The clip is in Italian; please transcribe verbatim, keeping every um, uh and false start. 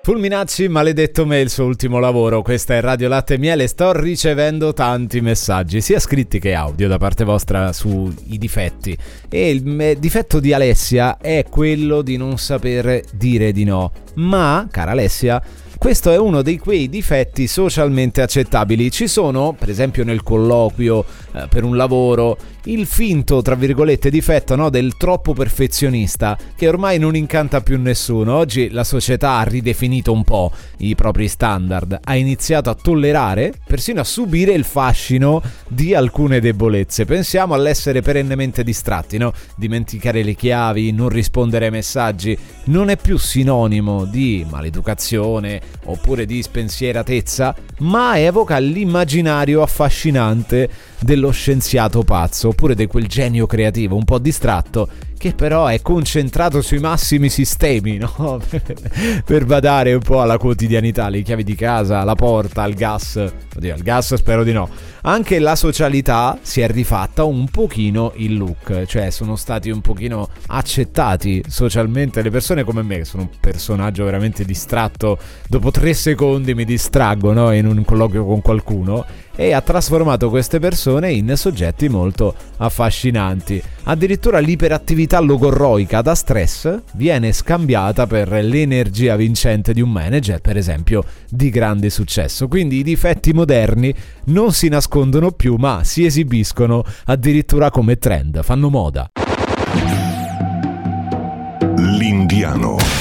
Fulminacci, maledetto me, il suo ultimo lavoro. Questa è Radio Latte e Miele. Sto ricevendo tanti messaggi, sia scritti che audio, da parte vostra sui difetti. E il difetto di Alessia è quello di non saper dire di no. Ma, cara Alessia, questo è uno di quei difetti socialmente accettabili. Ci sono, per esempio nel colloquio, eh, per un lavoro, il finto, tra virgolette, difetto, no, del troppo perfezionista, che ormai non incanta più nessuno. Oggi la società ha ridefinito un po' i propri standard, ha iniziato a tollerare, persino a subire il fascino di alcune debolezze. Pensiamo all'essere perennemente distratti, no? Dimenticare le chiavi, non rispondere ai messaggi, non è più sinonimo di maleducazione oppure di spensieratezza, ma evoca l'immaginario affascinante dello scienziato pazzo, oppure di quel genio creativo un po' distratto che però è concentrato sui massimi sistemi, no? Per badare un po' alla quotidianità, le chiavi di casa, la porta, il gas. Oddio, il gas spero di no. Anche la socialità si è rifatta un pochino il look, cioè sono stati un pochino accettati socialmente le persone come me, che sono un personaggio veramente distratto, dopo tre secondi mi distraggo, no? In un colloquio con qualcuno, e ha trasformato queste persone in soggetti molto affascinanti. Addirittura l'iperattività logorroica da stress viene scambiata per l'energia vincente di un manager, per esempio, di grande successo. Quindi i difetti moderni non si nascondono più, ma si esibiscono addirittura come trend, fanno moda. L'Indiano.